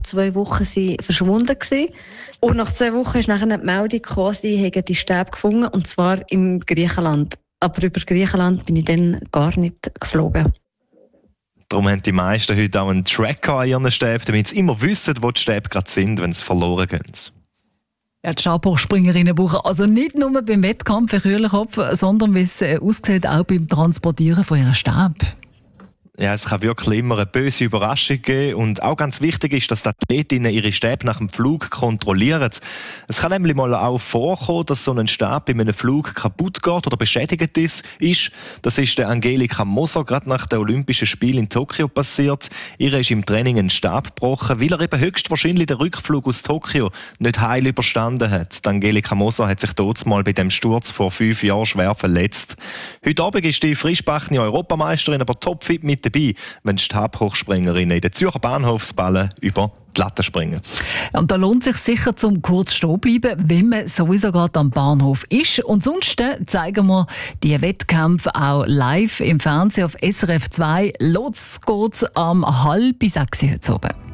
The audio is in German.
2 Wochen sie verschwunden gewesen. Und nach 2 Wochen ist nachher die Meldung gekommen, sie hätten die Stäbe gefunden, und zwar in Griechenland. Aber über Griechenland bin ich dann gar nicht geflogen. Darum haben die meisten heute auch einen Tracker an ihren Stäben, damit sie immer wissen, wo die Stäbe gerade sind, wenn sie verloren gehen. Ja, die Stabhochspringerinnen brauchen also nicht nur beim Wettkampf einen kühlen Kopf, sondern, wie es aussieht, auch beim Transportieren von ihren Stäben. Ja, es kann wirklich immer eine böse Überraschung geben. Und auch ganz wichtig ist, dass die Athletinnen ihre Stäbe nach dem Flug kontrollieren. Es kann nämlich mal auch vorkommen, dass so ein Stab bei einem Flug kaputt geht oder beschädigt ist. Das ist der Angelika Moser gerade nach den Olympischen Spielen in Tokio passiert. Ihr ist im Training ein Stab gebrochen, weil er eben höchstwahrscheinlich den Rückflug aus Tokio nicht heil überstanden hat. Die Angelika Moser hat sich dort mal bei dem Sturz vor 5 Jahren schwer verletzt. Heute Abend ist die frischbackene Europameisterin aber topfit mit dabei, wenn die Stabhochspringerinnen in den Zürcher Bahnhofsballen über die Latte springen. Und da lohnt es sich sicher, zum kurz stehen bleiben, wenn man sowieso gerade am Bahnhof ist. Und sonst zeigen wir die Wettkämpfe auch live im Fernsehen auf SRF 2. Los geht's am 5:30 heute Abend.